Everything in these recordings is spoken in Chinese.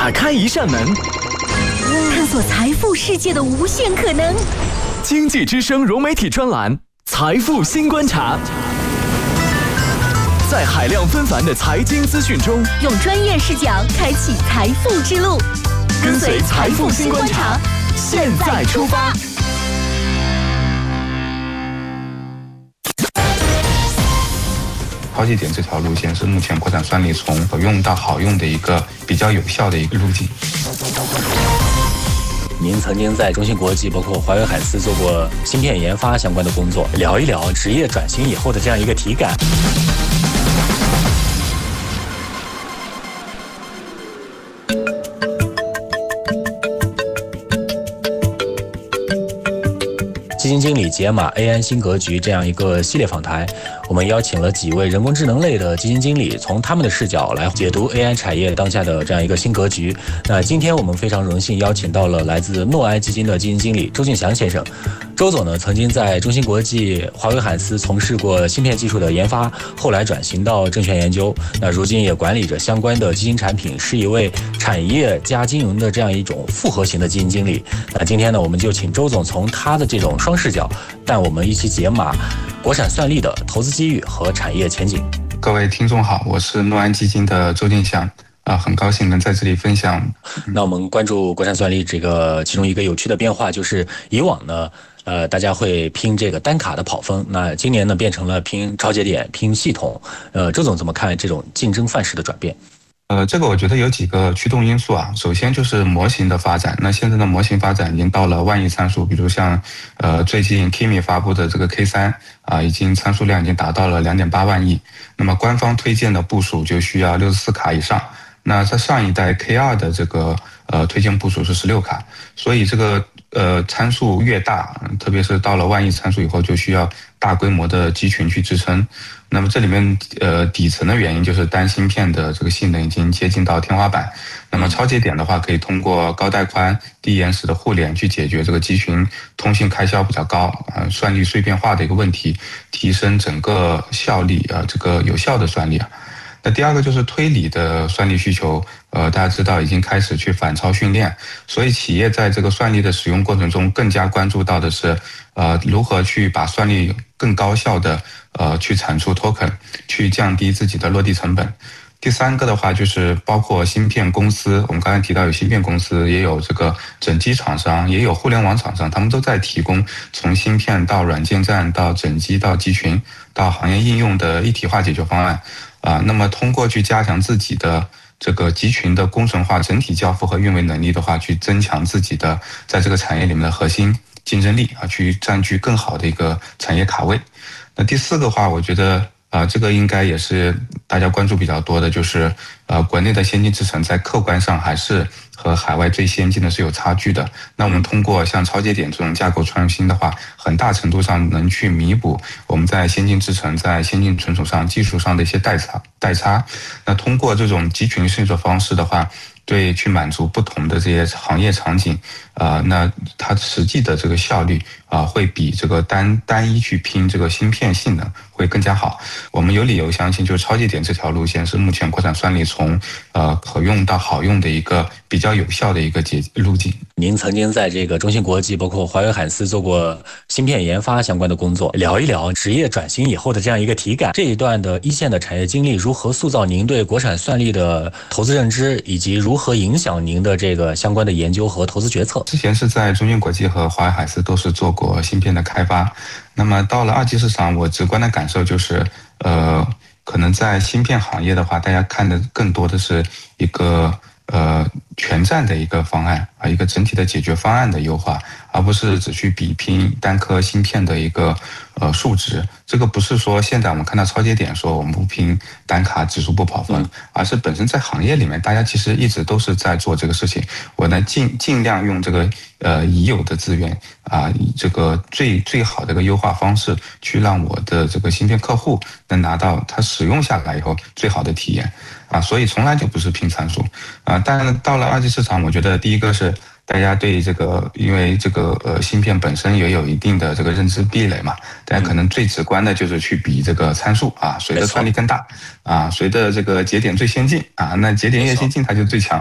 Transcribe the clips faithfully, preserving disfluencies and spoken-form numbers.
打开一扇门， 探索财富世界的无限可能。 经济之声融媒体专栏《财富新观察》，在海量纷繁的财经资讯中， 用专业视角开启财富之路。跟随财富新观察，现在出发。 超级点这条路线是目前国产算力从可用到好用的一个比较有效的一个路径。 您曾经在中芯国际包括华为海思做过芯片研发相关的工作，聊一聊职业转型以后的这样一个体感。基金经理解码 A I 新格局这样一个系列访谈，我们邀请了几位人工智能类的基金经理，从他们的视角来解读 A I 产业当下的这样一个新格局。那今天我们非常荣幸邀请到了来自诺埃基金的基金经理周敬祥先生。周总呢，曾经在中芯国际、华为海思从事过芯片技术的研发，后来转型到证券研究。那如今也管理着相关的基金产品，是一位产业加金融的这样一种复合型的基金经理。那今天呢，我们就请周总从他的这种双视角，带我们一起解码国产算力的投资机遇和产业前景。 各位听众好，我是诺安基金的周敬祥。啊，很高兴能在这里分享。 那我们关注国产算力这个其中一个有趣的变化，就是以往呢，呃，大家会拼这个单卡的跑分，那今年呢变成了拼超节点、拼系统。呃，周总怎么看这种竞争范式的转变？ 呃，这个我觉得有几个驱动因素啊。首先就是模型的发展，那现在的模型发展已经到了万亿参数，比如像呃最近 Kimi 发布的这个 K 三 啊，已经参数量已经达到了 两点八万亿。那么官方推荐的部署就需要六十四卡以上。那在上一代 K 二 的这个呃推荐部署是十六卡，所以这个呃参数越大，特别是到了万亿参数以后，就需要大规模的集群去支撑。那么这里面呃底层的原因就是单芯片的这个性能已经接近到天花板。那么超节点的话，可以通过高带宽、低延时的互联去解决这个集群通信开销比较高啊、呃、算力碎片化的一个问题，提升整个效率啊、呃、这个有效的算力啊。那第二个就是推理的算力需求，呃，大家知道已经开始去反超训练，所以企业在这个算力的使用过程中，更加关注到的是，呃，如何去把算力更高效的呃去产出 token， 去降低自己的落地成本。第三个的话就是包括芯片公司，我们刚才提到有芯片公司，也有这个整机厂商，也有互联网厂商，他们都在提供从芯片到软件站到整机到集群到行业应用的一体化解决方案。啊，那么通过去加强自己的这个集群的工程化、整体交付和运维能力的话，去增强自己的在这个产业里面的核心竞争力啊，去占据更好的一个产业卡位。那第四个话，我觉得啊，这个应该也是大家关注比较多的，就是呃，国内的先进制程在客观上还是和海外最先进的是有差距的。那我们通过像超节点这种架构创新的话，很大程度上能去弥补我们在先进制程、在先进存储上技术上的一些代差代差。那通过这种集群式的方式的话，对去满足不同的这些行业场景，啊、呃，那它实际的这个效率啊、呃，会比这个单单一去拼这个芯片性能会更加好。我们有理由相信，就是超节点这条路线是目前国产算力从呃可用到好用的一个比较有效的一个捷路径。 您曾经在这个中芯国际包括华为海思做过芯片研发相关的工作，聊一聊职业转型以后的这样一个体感。这一段的一线的产业经历如何塑造您对国产算力的投资认知，以及如何影响您的这个相关的研究和投资决策？ 之前是在中芯国际和华为海思都是做过芯片的开发，那么到了二级市场，我直观的感受就是，呃，可能在芯片行业的话，大家看的更多的是一个呃全站的一个方案啊，一个整体的解决方案的优化，而不是只去比拼单颗芯片的一个呃数值。这个不是说现在我们看到超节点说我们不拼单卡指数不跑分，而是本身在行业里面大家其实一直都是在做这个事情。我呢尽尽量用这个呃已有的资源啊，以这个最最好的一个优化方式，去让我的这个芯片客户能拿到他使用下来以后最好的体验啊，所以从来就不是拼参数啊。但是到了二级市场，我觉得第一个是大家对这个，因为这个呃芯片本身也有一定的这个认知壁垒嘛，大家可能最直观的就是去比这个参数啊，谁的算力更大啊，谁的这个节点最先进啊，那节点越先进它就最强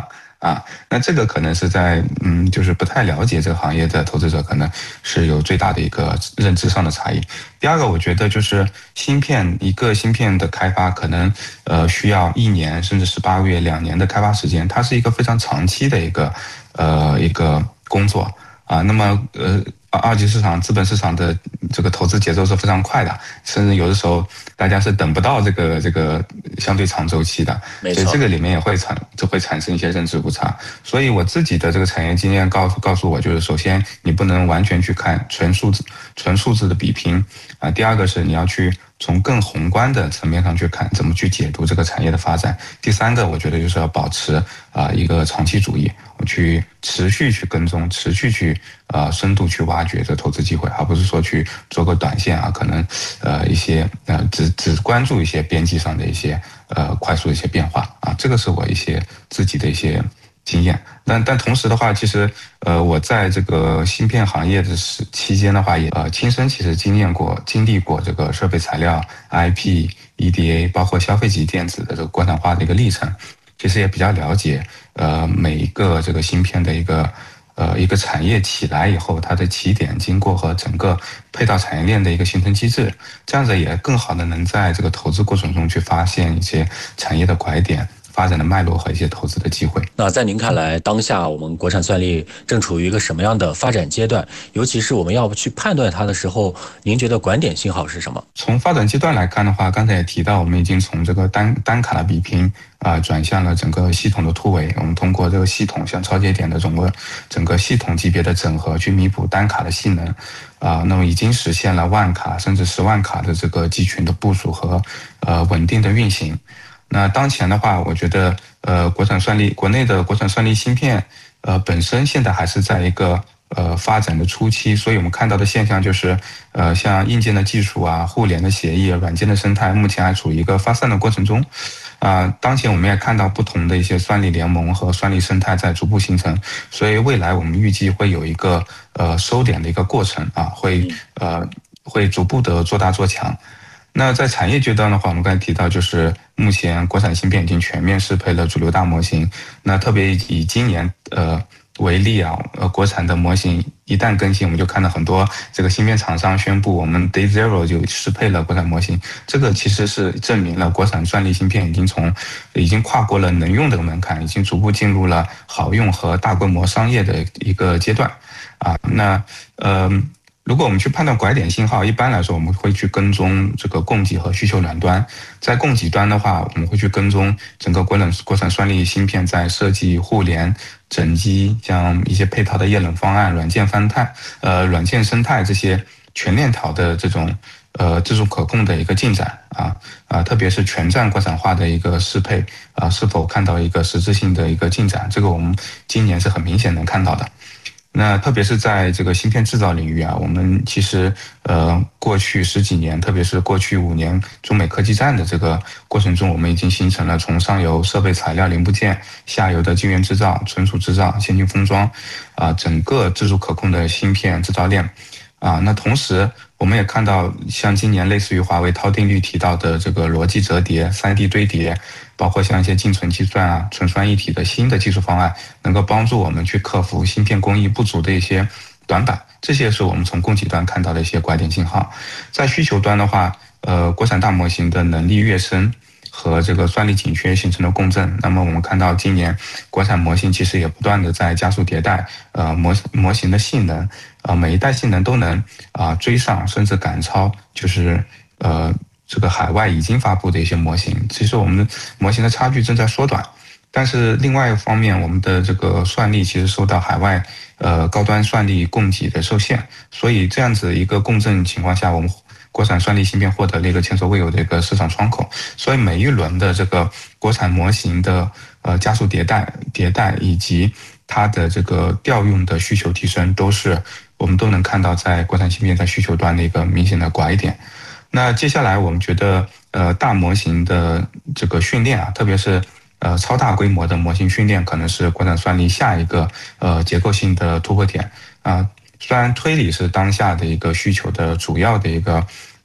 啊，那这个可能是在嗯，就是不太了解这个行业的投资者，可能是有最大的一个认知上的差异。第二个，我觉得就是芯片一个芯片的开发，可能呃需要一年甚至十八个月、两年的开发时间，它是一个非常长期的一个呃一个工作啊。那么呃。二级市场、资本市场的这个投资节奏是非常快的，甚至有的时候大家是等不到这个这个相对长周期的，所以这个里面也会产就会产生一些认知误差。所以我自己的这个产业经验告诉告诉我，就是首先你不能完全去看纯数字、纯数字的比拼啊。第二个是你要去从更宏观的层面上去看，怎么去解读这个产业的发展。第三个，我觉得就是要保持啊一个长期主义，去持续去跟踪，持续去呃深度去挖掘这投资机会，而不是说去做个短线啊，可能呃一些呃只只关注一些边际上的一些呃快速的一些变化啊，这个是我一些自己的一些经验。但但同时的话，其实呃我在这个芯片行业的时期间的话，也呃亲身其实经验过经历过这个设备材料、I P、E D A， 包括消费级电子的这个国产化的一个历程。其实也比较了解，呃，每一个这个芯片的一个呃一个产业起来以后，它的起点、经过和整个配套产业链的一个形成机制，这样子也更好的能在这个投资过程中去发现一些产业的拐点、发展的脉络和一些投资的机会。 那在您看来，当下我们国产算力正处于一个什么样的发展阶段？尤其是我们要去判断它的时候，您觉得拐点信号是什么？ 从发展阶段来看的话，刚才也提到，我们已经从这个单单卡的比拼啊、呃，转向了整个系统的突围。我们通过这个系统，像超节点的整个整个系统级别的整合，去弥补单卡的性能啊、呃，那么已经实现了万卡甚至十万卡的这个集群的部署和呃稳定的运行。那当前的话，我觉得，呃，国产算力，国内的国产算力芯片，呃，本身现在还是在一个呃发展的初期，所以我们看到的现象就是，呃，像硬件的技术啊、互联的协议、软件的生态，目前还处于一个发散的过程中。啊、呃，当前我们也看到不同的一些算力联盟和算力生态在逐步形成，所以未来我们预计会有一个呃收敛的一个过程啊，会呃会逐步的做大做强。那在产业阶段的话，我们刚才提到，就是目前国产芯片已经全面适配了主流大模型。那特别以今年呃为例啊，呃，国产的模型一旦更新，我们就看到很多这个芯片厂商宣布，我们 Day Zero 就适配了国产模型。这个其实是证明了国产算力芯片已经从已经跨过了能用的门槛，已经逐步进入了好用和大规模商业的一个阶段啊。那呃。如果我们去判断拐点信号，一般来说我们会去跟踪这个供给和需求两端。在供给端的话，我们会去跟踪整个国产国产算力芯片在设计、互联、整机，像一些配套的液冷方案、软件翻态、呃软件生态这些全链条的这种呃自主可控的一个进展啊啊，特别是全站国产化的一个适配啊，是否看到一个实质性的一个进展？这个我们今年是很明显能看到的。那特别是在这个芯片制造领域啊，我们其实呃过去十几年，特别是过去五年中美科技战的这个过程中，我们已经形成了从上游设备材料零部件、下游的晶圆制造、存储制造、先进封装啊、呃，整个自主可控的芯片制造链啊。那同时我们也看到，像今年类似于华为韬定律提到的这个逻辑折叠、三 D 堆叠，包括像一些净存计算啊、存算一体的新的技术方案，能够帮助我们去克服芯片工艺不足的一些短板。这些是我们从供给端看到的一些拐点信号。在需求端的话，呃，国产大模型的能力跃升和这个算力紧缺形成了共振。那么我们看到今年国产模型其实也不断的在加速迭代，呃，模模型的性能，呃，每一代性能都能啊、呃、追上甚至赶超，就是呃这个海外已经发布的一些模型。其实我们的模型的差距正在缩短。但是另外一方面，我们的这个算力其实受到海外呃高端算力供给的受限，所以这样子一个共振情况下，我们国产算力芯片获得了一个前所未有的一个市场窗口。所以每一轮的这个国产模型的呃加速迭代、迭代以及它的这个调用的需求提升，都是我们都能看到在国产芯片在需求端的一个明显的拐点。那接下来我们觉得呃大模型的这个训练啊，特别是呃，超大规模的模型训练可能是国产算力下一个呃结构性的突破点啊、呃。虽然推理是当下的一个需求的主要的一个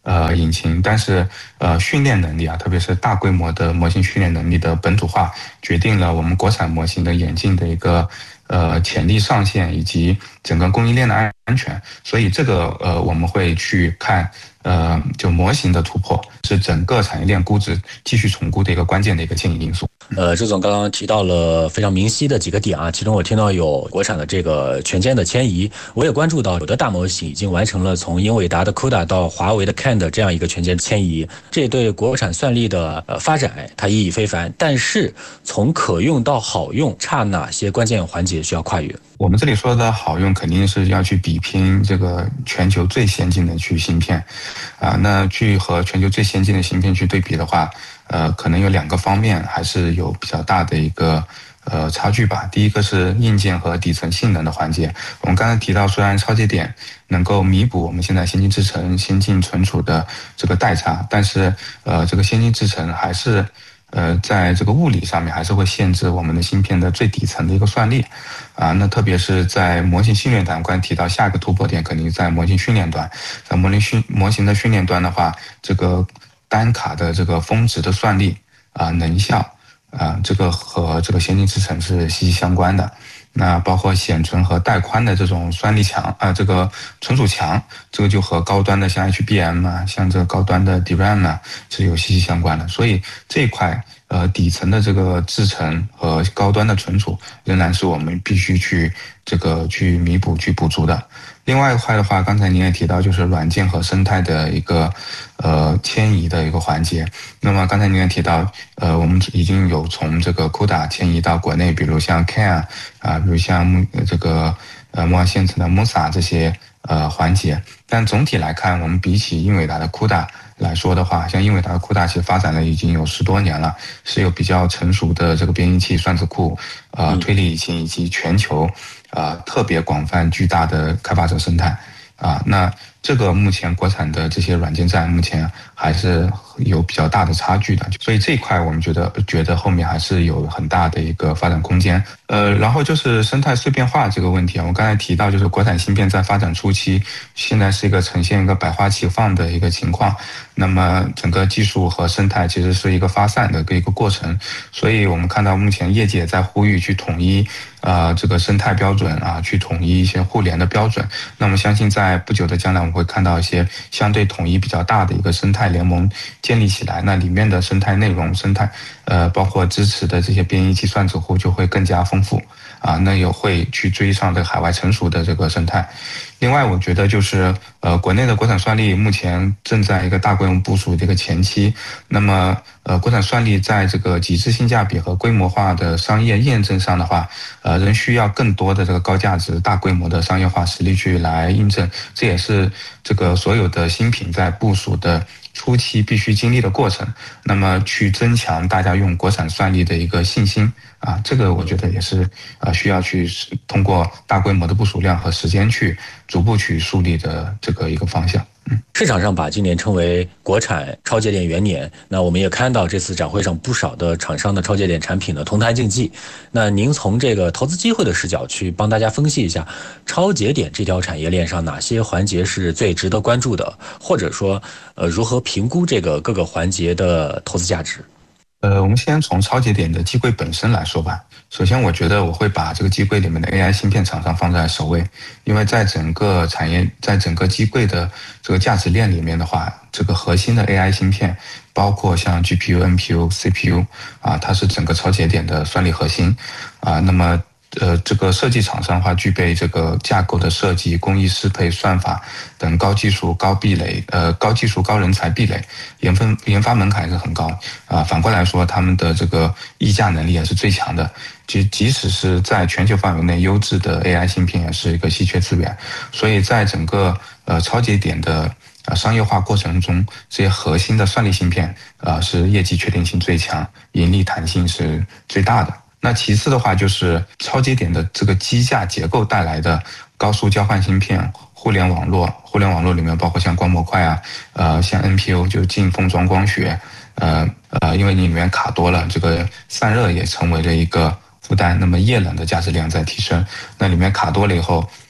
呃引擎，但是呃训练能力啊，特别是大规模的模型训练能力的本土化，决定了我们国产模型的演进的一个呃潜力上限以及整个供应链的安安全。所以这个呃我们会去看呃就模型的突破是整个产业链估值继续重估的一个关键的一个牵引因素。 呃，周总刚刚提到了非常明晰的几个点啊，其中我听到有国产的这个全歼的迁移，我也关注到有的大模型已经完成了从英伟达的 C U D A 到华为的 C A N 的这样一个全歼迁移，这对国产算力的呃发展它意义非凡。但是从可用到好用，差哪些关键环节需要跨越？ 我们这里说的好用，肯定是要去比拼这个全球最先进的去芯片，啊，那去和全球最先进的芯片去对比的话，呃，可能有两个方面还是有比较大的一个呃差距吧。第一个是硬件和底层性能的环节，我们刚才提到，虽然超节点能够弥补我们现在先进制程、先进存储的这个代差，但是呃，这个先进制程还是。呃，在这个物理上面还是会限制我们的芯片的最底层的一个算力，啊，那特别是在模型训练端，刚才提到下一个突破点肯定在模型训练端，在模型训模型的训练端的话，这个单卡的这个峰值的算力啊、能效啊，这个和这个先进制程是息息相关的。那包括显存和带宽的这种算力强啊，这个存储强，这个就和高端的像 H B M 啊，像这个高端的 D RAM 啊是有息息相关的。所以这一块呃底层的这个制程和高端的存储仍然是我们必须去这个去弥补去补足的。另外一块的话，刚才您也提到，就是软件和生态的一个呃迁移的一个环节。那么刚才您也提到，呃，我们已经有从这个 C U D A 迁移到国内，比如像 C A N 啊，比如像这个呃莫尔线程的 M U S A 这些呃环节。但总体来看，我们比起英伟达的 C U D A 来说的话，像英伟达的 C U D A 其实发展了已经有十多年了，是有比较成熟的这个编译器、算子库、呃推理引擎以及全球呃特别广泛巨大的开发者生态啊。那这个目前国产的这些软件站目前还是有比较大的差距的，所以这一块我们觉得觉得后面还是有很大的一个发展空间。呃，然后就是生态碎片化这个问题啊，我刚才提到就是国产芯片在发展初期，现在是一个呈现一个百花齐放的一个情况，那么整个技术和生态其实是一个发散的一个过程，所以我们看到目前业界在呼吁去统一呃这个生态标准啊，去统一一些互联的标准。那我们相信在不久的将来，我们会看到一些相对统一比较大的一个生态联盟建立起来，那里面的生态内容、生态呃包括支持的这些编译器、算子库就会更加丰富啊，那也会去追上这个海外成熟的这个生态。另外，我觉得就是呃，国内的国产算力目前正在一个大规模部署的一个前期。那么呃，国产算力在这个极致性价比和规模化的商业验证上的话，呃，仍需要更多的这个高价值、大规模的商业化实力去来印证。这也是这个所有的新品在部署的初期必须经历的过程。那么去增强大家用国产算力的一个信心啊，这个我觉得也是呃需要去通过大规模的部署量和时间去逐步去树立的这个一个方向。嗯， 市场上把今年称为国产超节点元年，那我们也看到这次展会上不少的厂商的超节点产品的同台竞技。那您从这个投资机会的视角去帮大家分析一下超节点这条产业链上哪些环节是最值得关注的，或者说呃如何评估这个各个环节的投资价值？ 呃，我们先从超节点的机柜本身来说吧。首先，我觉得我会把这个机柜里面的 A I 芯片厂商放在首位，因为在整个产业，在整个机柜的这个价值链里面的话，这个核心的 A I 芯片，包括像 G P U、N P U、C P U 啊，它是整个超节点的算力核心啊。那么呃，这个设计厂商的话，具备这个架构的设计、工艺适配、算法等高技术、高壁垒、呃高技术、高人才壁垒，研发研发门槛也是很高啊。反过来说，他们的这个议价能力也是最强的。即即使是在全球范围内，优质的 A I 芯片也是一个稀缺资源。所以在整个呃超节点的呃商业化过程中，这些核心的算力芯片呃是业绩确定性最强，盈利弹性是最大的。那其次的话，就是超节点的这个机架结构带来的高速交换芯片、互联网络，互联网络里面包括像光模块啊，呃，像 N P U 就是近封装光学，呃呃，因为你里面卡多了，这个散热也成为了一个负担，那么液冷的价值链在提升，那里面卡多了以后，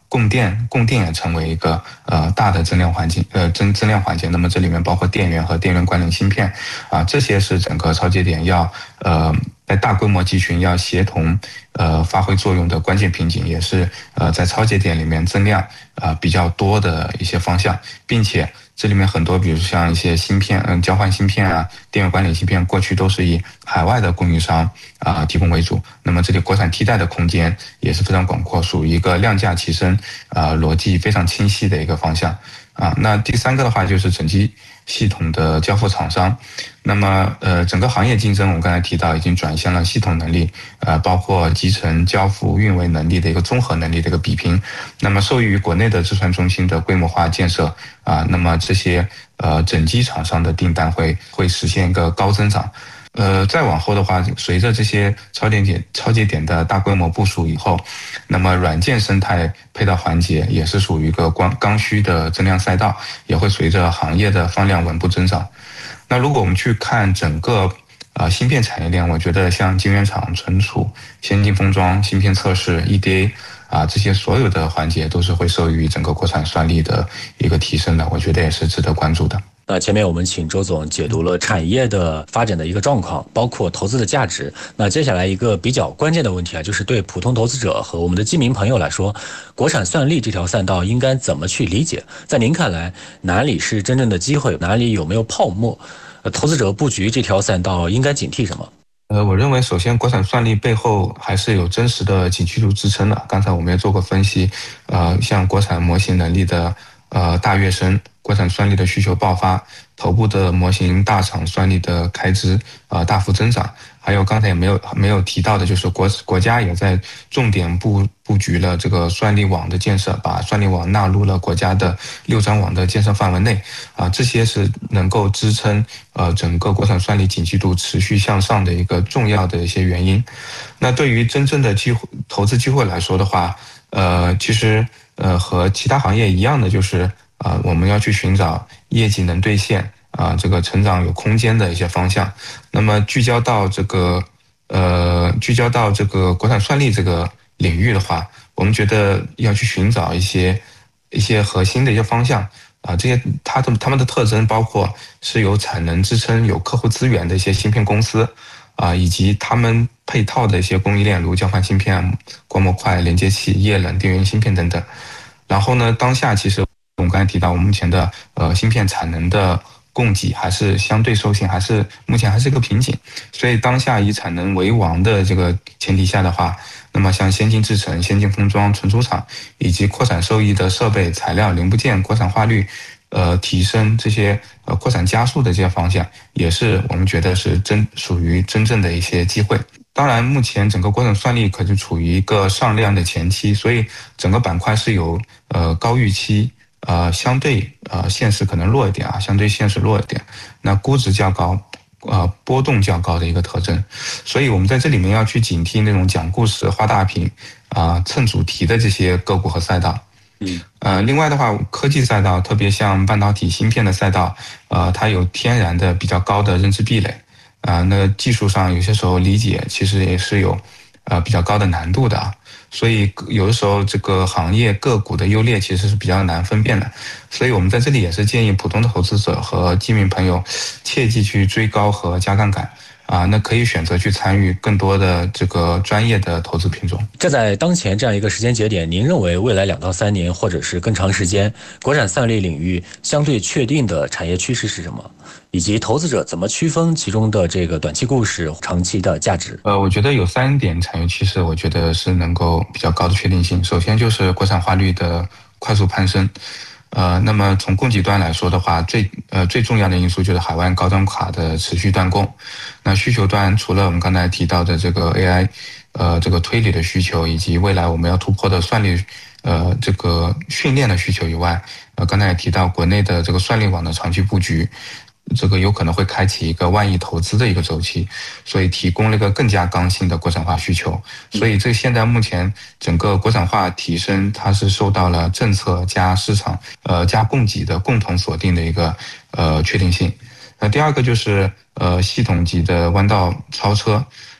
供电供电也成为一个呃大的增量环节，呃增增量环节。那么这里面包括电源和电源关联芯片啊，这些是整个超节点要呃在大规模集群要协同呃发挥作用的关键瓶颈，也是呃在超节点里面增量啊、呃、比较多的一些方向，并且这里面很多，比如像一些芯片，嗯，交换芯片啊，电源管理芯片，过去都是以海外的供应商啊、呃、提供为主。那么这里国产替代的空间也是非常广阔，属于一个量价齐升啊、呃、逻辑非常清晰的一个方向啊。那第三个的话就是整机系统的交付厂商。那么呃整个行业竞争，我们刚才提到已经转向了系统能力，呃包括集成、交付、运维能力的一个综合能力的一个比拼。那么受益于国内的制算中心的规模化建设啊，那么这些呃整机厂商的订单会会实现一个高增长。呃，再往后的话，随着这些超节点、超节点的大规模部署以后，那么软件生态配套环节也是属于一个刚刚需的增量赛道，也会随着行业的放量稳步增长。那如果我们去看整个呃芯片产业链，我觉得像晶圆厂、存储、先进封装、芯片测试、E D A 啊这些所有的环节都是会受益于整个国产算力的一个提升的，我觉得也是值得关注的。 那前面我们请周总解读了产业的发展的一个状况，包括投资的价值。那接下来一个比较关键的问题啊，就是对普通投资者和我们的基民朋友来说，国产算力这条赛道应该怎么去理解？在您看来，哪里是真正的机会，哪里有没有泡沫？呃，投资者布局这条赛道应该警惕什么？ 呃，我认为首先国产算力背后还是有真实的景气度支撑的。刚才我们也做过分析，呃，像国产模型能力的呃大跃升，国产算力的需求爆发，头部的模型大厂算力的开支呃大幅增长，还有刚才也没有没有提到的，就是国国家也在重点布布局了这个算力网的建设，把算力网纳入了国家的六张网的建设范围内啊，这些是能够支撑呃整个国产算力景气度持续向上的一个重要的一些原因。那对于真正的机会投资机会来说的话，呃，其实呃和其他行业一样的，就是啊、呃，我们要去寻找业绩能兑现啊、呃，这个成长有空间的一些方向。那么聚焦到这个呃，聚焦到这个国产算力这个领域的话，我们觉得要去寻找一些一些核心的一些方向啊、呃，这些它的它们的特征包括是有产能支撑、有客户资源的一些芯片公司啊、呃，以及他们配套的一些供应链，如交换芯片、光模块、连接器、液冷、电源芯片等等。然后呢，当下其实我们刚才提到，我们目前的呃芯片产能的供给还是相对受限，还是目前还是一个瓶颈。所以当下以产能为王的这个前提下的话，那么像先进制程、先进封装、存储厂以及扩产受益的设备、材料、零部件国产化率呃提升，这些呃扩产加速的这些方向，也是我们觉得是真属于真正的一些机会。当然，目前整个国产算力可是处于一个上量的前期，所以整个板块是有呃高预期。呃，相对呃现实可能弱一点啊，相对现实弱一点，那估值较高，呃波动较高的一个特征，所以我们在这里面要去警惕那种讲故事、画大饼啊、呃、蹭主题的这些个股和赛道。嗯，呃，另外的话，科技赛道，特别像半导体芯片的赛道，呃，它有天然的比较高的认知壁垒啊、呃，那技术上有些时候理解其实也是有呃比较高的难度的啊。所以有的时候这个行业个股的优劣其实是比较难分辨的，所以我们在这里也是建议普通的投资者和基民朋友切记去追高和加杠杆啊，那可以选择去参与更多的这个专业的投资品种。 这在当前这样一个时间节点，您认为未来两到三年或者是更长时间，国产算力领域相对确定的产业趋势是什么？以及投资者怎么区分其中的这个短期故事、长期的价值？ 呃，我觉得有三点产业趋势，我觉得是能够比较高的确定性。首先就是国产化率的快速攀升。呃，那么从供给端来说的话，最呃最重要的因素就是海外高端卡的持续断供。那需求端除了我们刚才提到的这个 A I， 呃这个推理的需求，以及未来我们要突破的算力呃这个训练的需求以外，呃刚才也提到国内的这个算力网的长期布局。这个有可能会开启一个万亿投资的一个周期，所以提供了一个更加刚性的国产化需求。所以这现在目前整个国产化提升，它是受到了政策加市场呃加供给的共同锁定的一个呃确定性。那第二个就是呃系统级的弯道超车。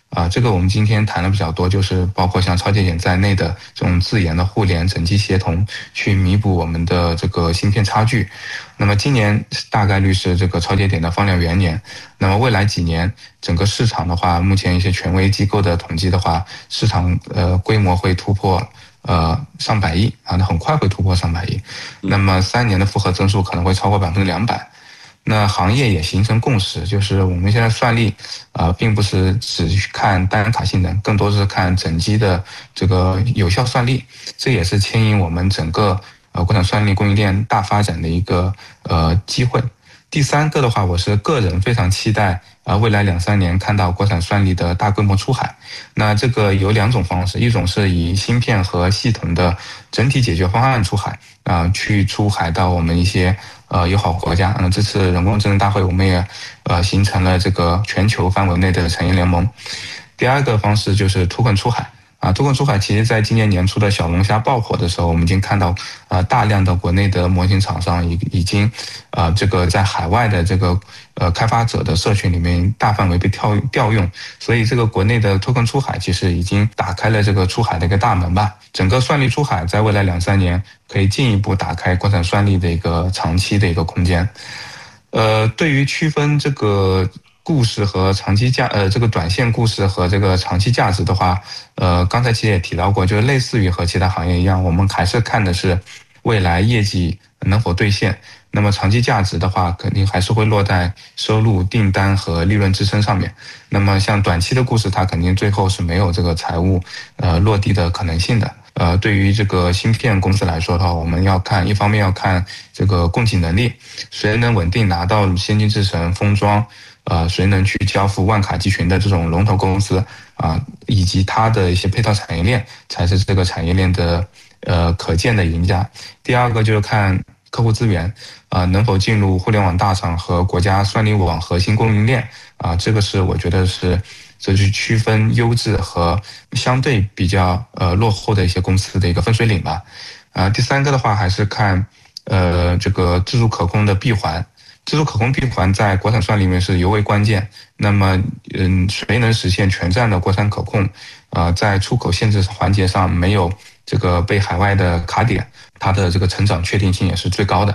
啊，这个我们今天谈的比较多，就是包括像超节点在内的这种自研的互联整机协同，去弥补我们的这个芯片差距。那么今年大概率是这个超节点的放量元年，那么未来几年整个市场的话，目前一些权威机构的统计的话，市场呃规模会突破呃上百亿啊，那很快会突破上百亿。那么三年的复合增速可能会超过百分之两百。那行业也形成共识，就是我们现在算力，呃，并不是只看单卡性能，更多是看整机的这个有效算力，这也是牵引我们整个呃国产算力供应链大发展的一个呃机会。第三个的话，我是个人非常期待啊、呃，未来两三年看到国产算力的大规模出海。那这个有两种方式，一种是以芯片和系统的整体解决方案出海啊、呃，去出海到我们一些呃友好国家。嗯，这次人工智能大会我们也呃形成了这个全球范围内的产业联盟。第二个方式就是脱困出海。啊，脱困出海其实在今年年初的小龙虾爆火的时候，我们已经看到，呃，大量的国内的模型厂商已已经，呃，这个在海外的这个呃开发者的社群里面大范围被调调用，所以这个国内的脱困出海其实已经打开了这个出海的一个大门吧。整个算力出海在未来两三年可以进一步打开国产算力的一个长期的一个空间。呃，对于区分这个故事和长期价，呃，这个短线故事和这个长期价值的话，呃，刚才其实也提到过，就是类似于和其他行业一样，我们还是看的是未来业绩能否兑现。那么长期价值的话，肯定还是会落在收入、订单和利润支撑上面。那么像短期的故事，它肯定最后是没有这个财务呃落地的可能性的。呃，对于这个芯片公司来说的话，我们要看，一方面要看这个供给能力，谁能稳定拿到先进制程封装。呃，谁能去交付万卡集群的这种龙头公司啊、呃，以及它的一些配套产业链，才是这个产业链的呃可见的赢家。第二个就是看客户资源啊、呃，能否进入互联网大厂和国家算力网核心供应链啊、呃，这个是我觉得是这是区分优质和相对比较呃落后的一些公司的一个分水岭吧。啊、呃，第三个的话还是看呃这个自主可控的闭环。自主可控闭环在国产算力里面是尤为关键。那么，嗯，谁能实现全站的国产可控？呃，在出口限制环节上没有这个被海外的卡点，它的这个成长确定性也是最高的。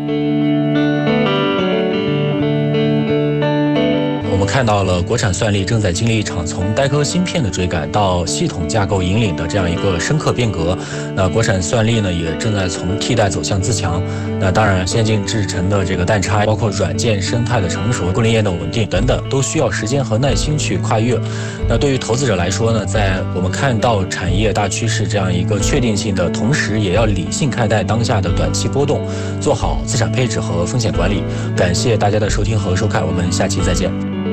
我们看到了国产算力正在经历一场从代工芯片的追赶到系统架构引领的这样一个深刻变革。那国产算力呢，也正在从替代走向自强。那当然，先进制程的这个代差，包括软件生态的成熟、供应链的稳定等等，都需要时间和耐心去跨越。那对于投资者来说呢，在我们看到产业大趋势这样一个确定性的同时，也要理性看待当下的短期波动，做好资产配置和风险管理。感谢大家的收听和收看，我们下期再见。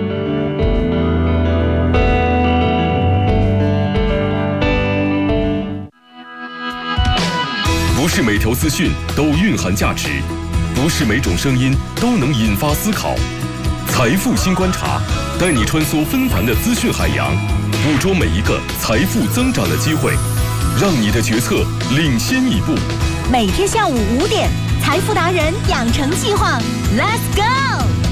不是每条资讯都蕴含价值，不是每种声音都能引发思考。财富新观察，带你穿梭纷繁的资讯海洋，捕捉每一个财富增长的机会，让你的决策领先一步。 每天下午五点，财富达人养成计划 ，Let's go！